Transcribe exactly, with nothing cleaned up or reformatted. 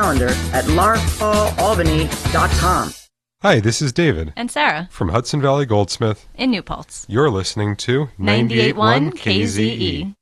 calendar at lark hall albany dot com. Hi, this is David. And Sarah. From Hudson Valley Goldsmith. In New Paltz. You're listening to ninety-eight point one K Z E.